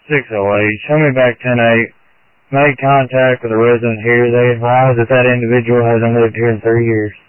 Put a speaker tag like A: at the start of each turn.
A: 608, show me back 10-8. Made contact with a resident here. They advise that that individual hasn't lived here in 3 years.